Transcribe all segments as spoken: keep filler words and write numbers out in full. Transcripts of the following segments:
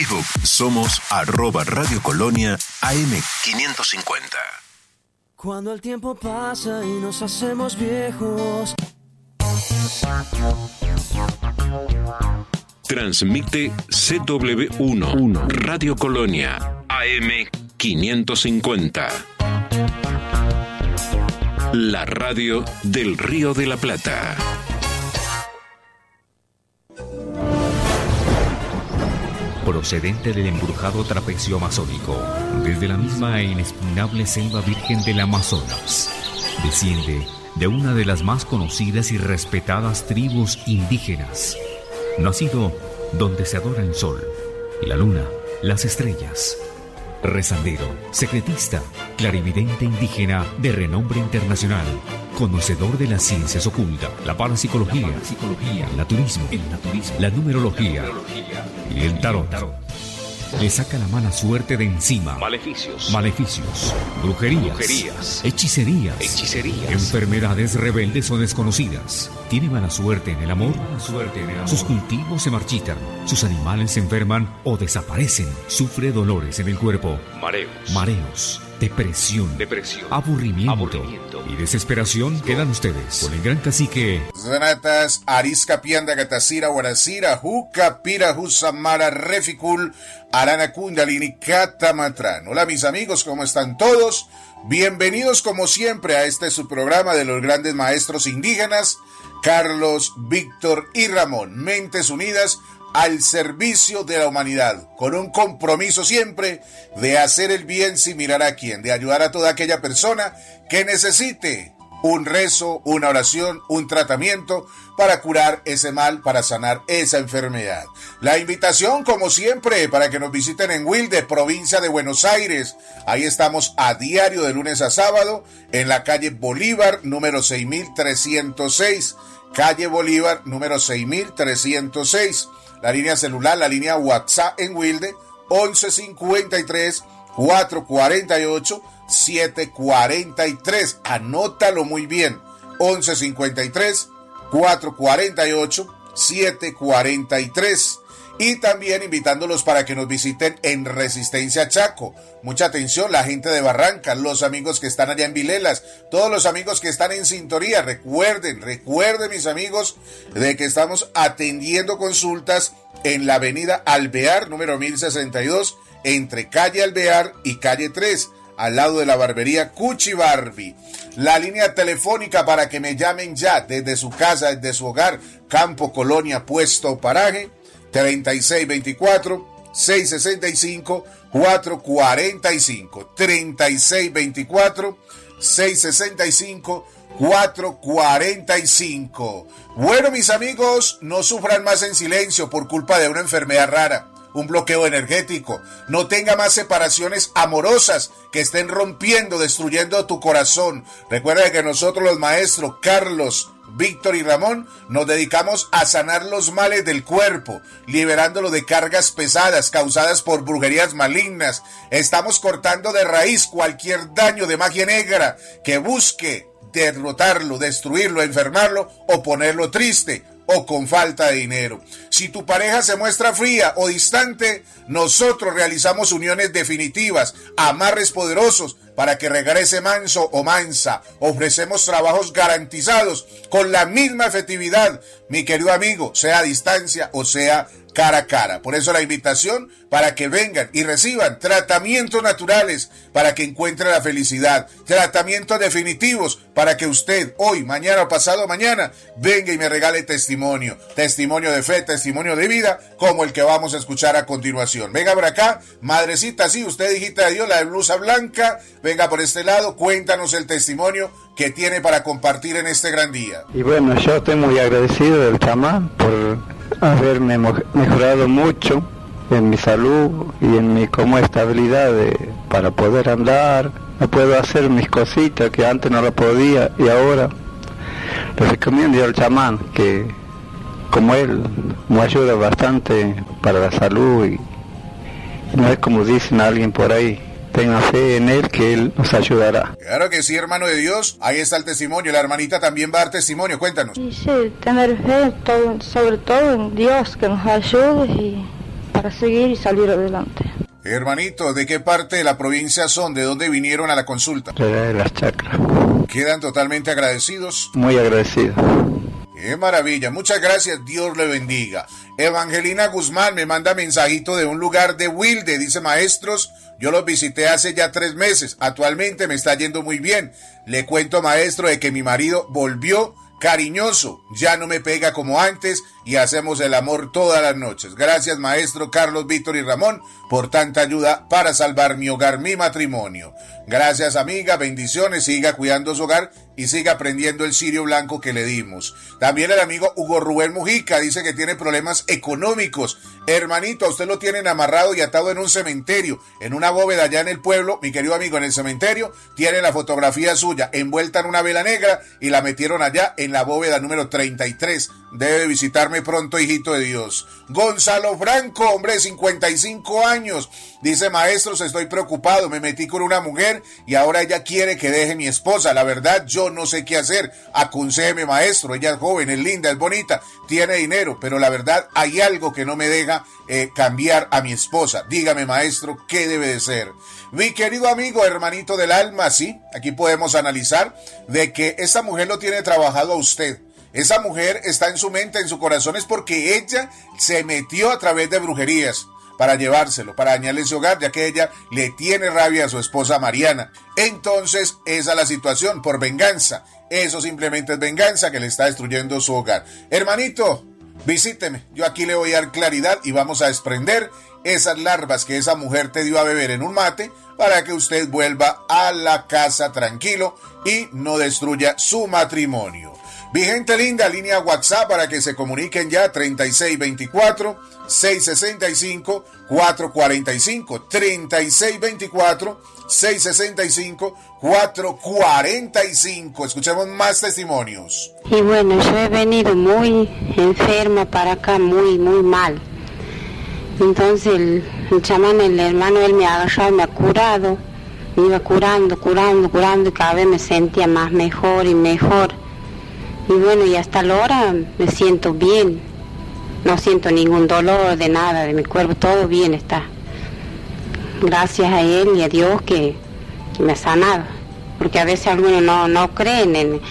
Facebook somos arroba Radio Colonia A M quinientos cincuenta. Cuando el tiempo pasa y nos hacemos viejos. Transmite C W uno, Radio Colonia A M quinientos cincuenta. La radio del Río de la Plata. Procedente del embrujado trapecio amazónico, desde la misma e inexpugnable selva virgen del Amazonas, desciende de una de las más conocidas y respetadas tribus indígenas, nacido donde se adora el sol, la luna, las estrellas. Rezandero, secretista, clarividente indígena de renombre internacional, conocedor de las ciencias ocultas, la parapsicología, la psicología, el naturismo, el naturismo, la numerología y el tarot. Le saca la mala suerte de encima. Maleficios. Maleficios. Brujerías. Brujerías. Hechicerías. Hechicerías. Enfermedades rebeldes o desconocidas. Tiene mala suerte en el amor. Mala suerte en el amor. Sus cultivos se marchitan. Sus animales se enferman o desaparecen. Sufre dolores en el cuerpo. Mareos. Mareos. Depresión. Depresión. Aburrimiento. Aburrimiento. Y desesperación. Quedan ustedes con el gran cacique Zanatas, Arisca Pianda Gatacira, Guaracira, Juca Pira, Jusamara, Reficul, Arana Kundalini, Catamatran. Hola mis amigos, ¿cómo están todos? Bienvenidos como siempre a este su programa de los grandes maestros indígenas, Carlos, Víctor y Ramón, mentes unidas al servicio de la humanidad, con un compromiso siempre de hacer el bien sin mirar a quién, de ayudar a toda aquella persona que necesite un rezo, una oración, un tratamiento para curar ese mal, para sanar esa enfermedad. La invitación, como siempre, para que nos visiten en Wilde, provincia de Buenos Aires. Ahí estamos a diario de lunes a sábado en la calle Bolívar, número seis mil trescientos seis. Calle Bolívar, número seis mil trescientos seis. La línea celular, la línea WhatsApp en Wilde, once cincuenta y tres, cuatrocientos cuarenta y ocho, setecientos cuarenta y tres. Anótalo muy bien. once cincuenta y tres, cuatrocientos cuarenta y ocho, setecientos cuarenta y tres. Y también invitándolos para que nos visiten en Resistencia Chaco. Mucha atención, la gente de Barranca, los amigos que están allá en Vilelas, todos los amigos que están en sintonía. Recuerden, recuerden mis amigos, de que estamos atendiendo consultas en la avenida Alvear, número mil sesenta y dos, entre calle Alvear y calle tres, al lado de la barbería Cuchi Barbie. La línea telefónica para que me llamen ya desde su casa, desde su hogar, campo, colonia, puesto, paraje, treinta y seis veinticuatro, seiscientos sesenta y cinco, cuatrocientos cuarenta y cinco. treinta y seis veinticuatro, seiscientos sesenta y cinco, cuatrocientos cuarenta y cinco. Bueno, mis amigos, no sufran más en silencio por culpa de una enfermedad rara, un bloqueo energético. No tenga más separaciones amorosas que estén rompiendo, destruyendo tu corazón. Recuerda que nosotros los maestros Carlos, Víctor y Ramón nos dedicamos a sanar los males del cuerpo, liberándolo de cargas pesadas causadas por brujerías malignas. Estamos cortando de raíz cualquier daño de magia negra que busque derrotarlo, destruirlo, enfermarlo o ponerlo triste o con falta de dinero. Si tu pareja se muestra fría o distante, nosotros realizamos uniones definitivas, amarres poderosos para que regrese manso o mansa. Ofrecemos trabajos garantizados con la misma efectividad, mi querido amigo, sea a distancia o sea cara a cara. Por eso la invitación para que vengan y reciban tratamientos naturales para que encuentre la felicidad, tratamientos definitivos para que usted hoy, mañana o pasado mañana venga y me regale testimonio, testimonio de fe, testimonio de vida, como el que vamos a escuchar a continuación. Venga por acá, madrecita, sí, usted hijita de Dios, la de blusa blanca, venga por este lado, cuéntanos el testimonio que tiene para compartir en este gran día. Y bueno, yo estoy muy agradecido del chamán por haberme mejorado mucho en mi salud y en mi como estabilidad de, para poder andar. No puedo hacer mis cositas que antes no lo podía y ahora le recomiendo al chamán que como él me ayuda bastante para la salud y, y no es como dicen a alguien por ahí. Tenga fe en Él, que Él nos ayudará. Claro que sí, hermano de Dios. Ahí está el testimonio. La hermanita también va a dar testimonio. Cuéntanos. Sí, sí, tener fe todo, sobre todo en Dios, que nos ayude y para seguir y salir adelante. Hermanito, ¿de qué parte de la provincia son? ¿De dónde vinieron a la consulta? De las Chacras. ¿Quedan totalmente agradecidos? Muy agradecido. ¡Qué maravilla! Muchas gracias, Dios le bendiga. Evangelina Guzmán me manda mensajito de un lugar de Wilde, dice: maestros, yo los visité hace ya tres meses, actualmente me está yendo muy bien. Le cuento, maestro, de que mi marido volvió cariñoso, ya no me pega como antes y hacemos el amor todas las noches. Gracias, maestro Carlos, Víctor y Ramón, por tanta ayuda para salvar mi hogar, mi matrimonio. Gracias, amiga, bendiciones, siga cuidando su hogar y siga aprendiendo el cirio blanco que le dimos. También el amigo Hugo Rubén Mujica dice que tiene problemas económicos. Hermanito, a usted lo tienen amarrado y atado en un cementerio, en una bóveda allá en el pueblo, mi querido amigo, en el cementerio, tiene la fotografía suya envuelta en una vela negra y la metieron allá en la bóveda número treinta y tres. Debe visitarme pronto, hijito de Dios. Gonzalo Franco, hombre de cincuenta y cinco años, dice: maestros, estoy preocupado, me metí con una mujer y ahora ella quiere que deje mi esposa. La verdad, yo no sé qué hacer. Aconséjeme, maestro, ella es joven, es linda, es bonita, tiene dinero, pero la verdad hay algo que no me deja eh, cambiar a mi esposa. Dígame, maestro, ¿qué debe de ser? Mi querido amigo, hermanito del alma, sí, aquí podemos analizar de que esta mujer lo tiene trabajado a usted. Esa mujer está en su mente, en su corazón, es porque ella se metió a través de brujerías para llevárselo, para dañarle su hogar, ya que ella le tiene rabia a su esposa Mariana. Entonces, esa es la situación, por venganza. Eso simplemente es venganza que le está destruyendo su hogar. Hermanito, visíteme, yo aquí le voy a dar claridad y vamos a desprender esas larvas que esa mujer te dio a beber en un mate para que usted vuelva a la casa tranquilo y no destruya su matrimonio. Mi gente linda, línea WhatsApp para que se comuniquen ya: treinta y seis veinticuatro, seiscientos sesenta y cinco, cuatrocientos cuarenta y cinco, treinta y seis veinticuatro, seiscientos sesenta y cinco, cuatrocientos cuarenta y cinco. Escuchemos más testimonios. Y bueno, yo he venido muy enferma para acá, muy, muy mal. Entonces el, el chamán, el hermano, él me ha agarrado, me ha curado, me iba curando, curando, curando, y cada vez me sentía más mejor y mejor. Y bueno, y hasta la hora me siento bien, no siento ningún dolor de nada, de mi cuerpo, todo bien está. Gracias a él y a Dios que, que me ha sanado, porque a veces algunos no, no creen, en,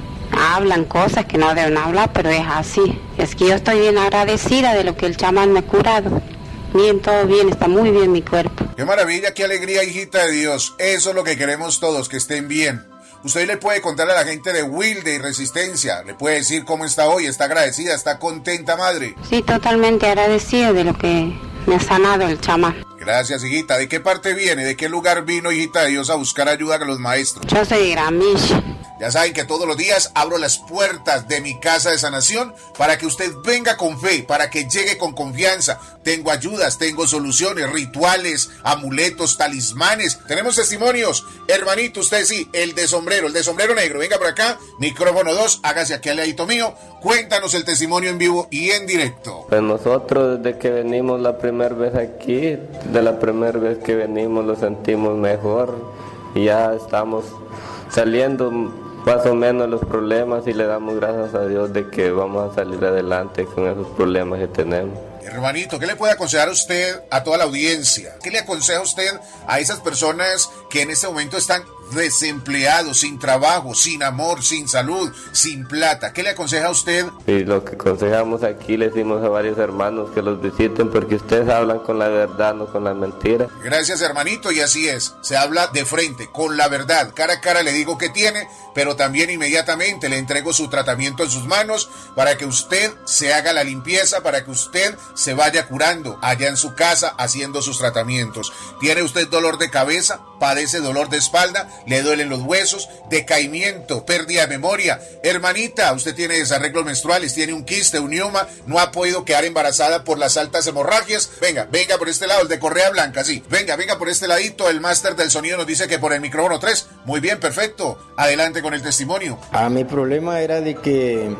hablan cosas que no deben hablar, pero es así. Es que yo estoy bien agradecida de lo que el chamán me ha curado. Bien, todo bien, está muy bien mi cuerpo. ¡Qué maravilla, qué alegría, hijita de Dios! Eso es lo que queremos todos, que estén bien. Usted le puede contar a la gente de Wilde y Resistencia, le puede decir cómo está hoy, está agradecida, está contenta, madre. Sí, totalmente agradecida de lo que me ha sanado el chamán. Gracias, hijita. ¿De qué parte viene? ¿De qué lugar vino, hijita de Dios, a buscar ayuda con los maestros? Yo soy de Gramilla. Ya saben que todos los días abro las puertas de mi casa de sanación para que usted venga con fe, para que llegue con confianza. Tengo ayudas, tengo soluciones, rituales, amuletos, talismanes. Tenemos testimonios. Hermanito, usted sí, el de sombrero, el de sombrero negro. Venga por acá, micrófono dos, hágase aquí al ladito mío. Cuéntanos el testimonio en vivo y en directo. Pues nosotros desde que venimos la primera vez aquí, de la primera vez que venimos lo sentimos mejor y ya estamos saliendo más o menos los problemas y le damos gracias a Dios de que vamos a salir adelante con esos problemas que tenemos. Hermanito, ¿qué le puede aconsejar a usted a toda la audiencia? ¿Qué le aconseja usted a esas personas que en este momento están desempleados, sin trabajo, sin amor, sin salud, sin plata? ¿Qué le aconseja a usted? Y lo que aconsejamos aquí, le decimos a varios hermanos que los visiten porque ustedes hablan con la verdad, no con la mentira. Gracias, hermanito, y así es. Se habla de frente, con la verdad. Cara a cara le digo que tiene, pero también inmediatamente le entrego su tratamiento en sus manos para que usted se haga la limpieza, para que usted se vaya curando allá en su casa haciendo sus tratamientos. ¿Tiene usted dolor de cabeza? ¿Padece dolor de espalda? ¿Le duelen los huesos? ¿Decaimiento? ¿Pérdida de memoria? Hermanita, usted tiene desarreglos menstruales, tiene un quiste, un mioma, no ha podido quedar embarazada por las altas hemorragias. Venga, venga por este lado, el de correa blanca, sí. Venga, venga por este ladito, el máster del sonido nos dice que por el micrófono tres. Muy bien, perfecto. Adelante con el testimonio. Ah, mi problema era de que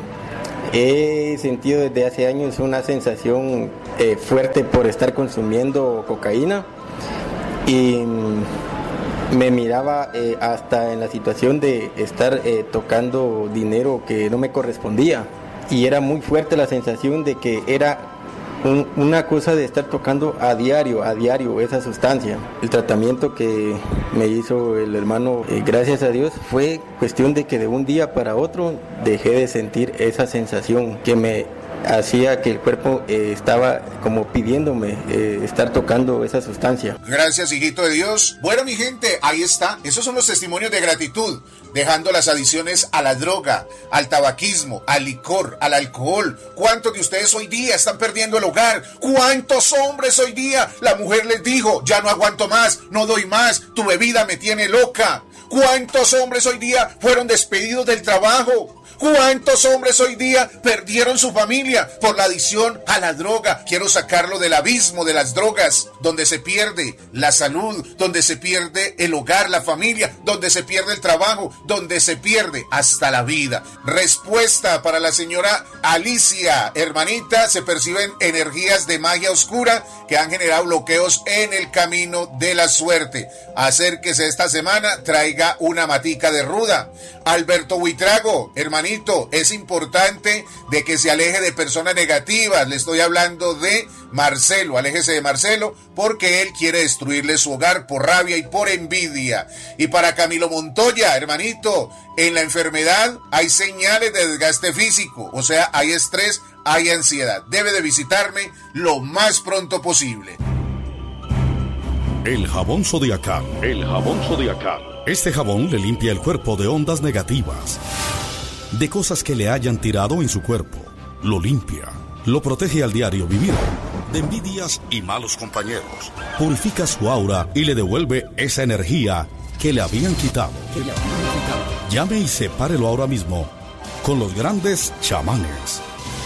he sentido desde hace años una sensación eh, fuerte por estar consumiendo cocaína y me miraba eh, hasta en la situación de estar eh, tocando dinero que no me correspondía y era muy fuerte la sensación de que era un, una cosa de estar tocando a diario, a diario esa sustancia. El tratamiento que me hizo el hermano, eh, gracias a Dios, fue cuestión de que de un día para otro dejé de sentir esa sensación que me hacía que el cuerpo eh, estaba como pidiéndome eh, estar tocando esa sustancia. Gracias, hijito de Dios. Bueno, mi gente, ahí está. Esos son los testimonios de gratitud, dejando las adicciones a la droga, al tabaquismo, al licor, al alcohol. ¿Cuántos de ustedes hoy día están perdiendo el hogar? ¿Cuántos hombres hoy día la mujer les dijo, ya no aguanto más, no doy más, tu bebida me tiene loca? ¿Cuántos hombres hoy día fueron despedidos del trabajo? ¿Cuántos hombres hoy día perdieron su familia por la adicción a la droga? Quiero sacarlo del abismo de las drogas, donde se pierde la salud, donde se pierde el hogar, la familia, donde se pierde el trabajo, donde se pierde hasta la vida. Respuesta para la señora Alicia. Hermanita, se perciben energías de magia oscura que han generado bloqueos en el camino de la suerte. Acérquese esta semana, traiga una matica de ruda. Alberto Buitrago, hermanito, es importante de que se aleje de personas negativas. Le estoy hablando de Marcelo, aléjese de Marcelo porque él quiere destruirle su hogar por rabia y por envidia. Y para Camilo Montoya, hermanito, en la enfermedad hay señales de desgaste físico, o sea, hay estrés, hay ansiedad. Debe de visitarme lo más pronto posible. El jabón Zodiacal. El jabón Zodiacal. Este jabón le limpia el cuerpo de ondas negativas, de cosas que le hayan tirado en su cuerpo. Lo limpia, lo protege al diario vivir, de envidias y malos compañeros. Purifica su aura y le devuelve esa energía que le habían quitado. Que le habían quitado. Llame y sepárelo ahora mismo con los grandes chamanes.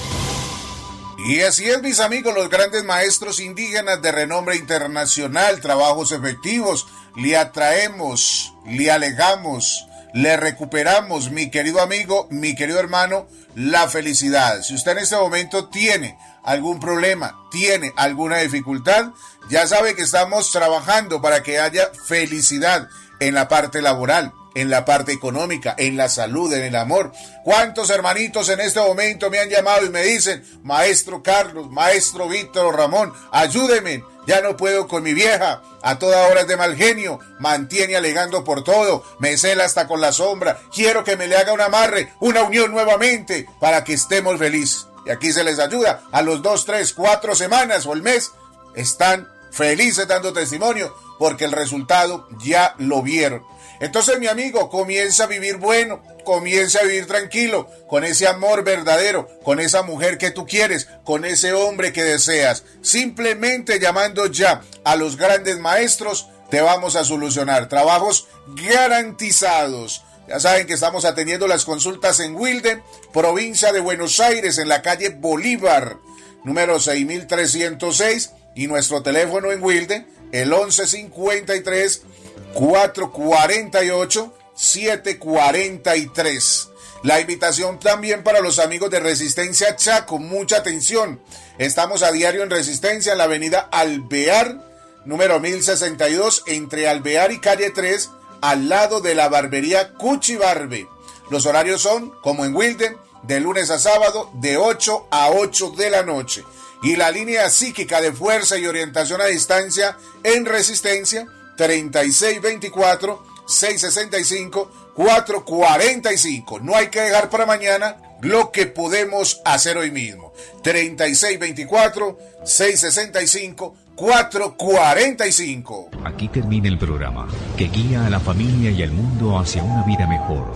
Y así es, mis amigos, los grandes maestros indígenas de renombre internacional, trabajos efectivos, le atraemos, le alegamos, le recuperamos, mi querido amigo, mi querido hermano, la felicidad. Si usted en este momento tiene algún problema, tiene alguna dificultad, ya sabe que estamos trabajando para que haya felicidad en la parte laboral, en la parte económica, en la salud, en el amor. ¿Cuántos hermanitos en este momento me han llamado y me dicen, maestro Carlos, maestro Víctor Ramón, ayúdeme, ya no puedo con mi vieja, a toda hora es de mal genio, mantiene alegando por todo, me cela hasta con la sombra, quiero que me le haga un amarre, una unión nuevamente, para que estemos felices? Y aquí se les ayuda, a los dos, tres, cuatro semanas o el mes, están felices dando testimonio, porque el resultado ya lo vieron. Entonces, mi amigo, comienza a vivir bueno, comienza a vivir tranquilo, con ese amor verdadero, con esa mujer que tú quieres, con ese hombre que deseas. Simplemente llamando ya a los grandes maestros, te vamos a solucionar. Trabajos garantizados. Ya saben que estamos atendiendo las consultas en Wilde, provincia de Buenos Aires, en la calle Bolívar, número seis mil trescientos seis, y nuestro teléfono en Wilde, el once cincuenta y tres, cuatrocientos cuarenta y ocho, setecientos cuarenta y tres. La invitación también para los amigos de Resistencia Chaco, mucha atención. Estamos a diario en Resistencia en la avenida Alvear, número mil sesenta y dos, entre Alvear y calle tres, al lado de la barbería Cuchibarbe. Los horarios son, como en Wilden, de lunes a sábado, de ocho a ocho de la noche. Y la línea psíquica de fuerza y orientación a distancia en Resistencia, treinta y seis veinticuatro, seiscientos sesenta y cinco, cuatrocientos cuarenta y cinco. No hay que dejar para mañana lo que podemos hacer hoy mismo. treinta y seis veinticuatro, seiscientos sesenta y cinco, cuatrocientos cuarenta y cinco. Aquí termina el programa que guía a la familia y al mundo hacia una vida mejor.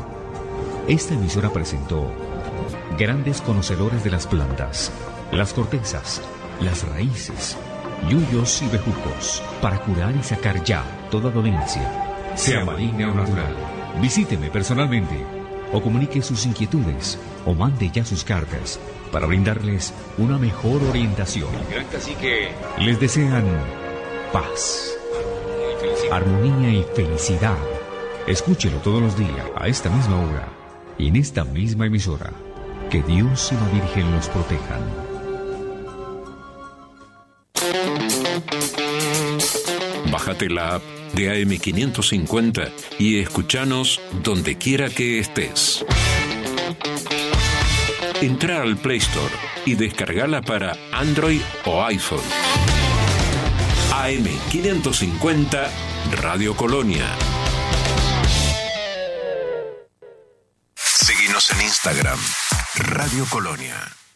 Esta emisora presentó grandes conocedores de las plantas, las cortezas, las raíces, yuyos y bejucos, para curar y sacar ya toda dolencia, sea maligna o natural. Visíteme personalmente o comunique sus inquietudes o mande ya sus cartas para brindarles una mejor orientación. Así que les desean paz, armonía y felicidad. Escúchelo todos los días a esta misma hora y en esta misma emisora. Que Dios y la Virgen los protejan. Bájate la app de A M quinientos cincuenta y escúchanos donde quiera que estés. Entra al Play Store y descargala para Android o iPhone. A M quinientos cincuenta Radio Colonia. Seguinos en Instagram, Radio Colonia.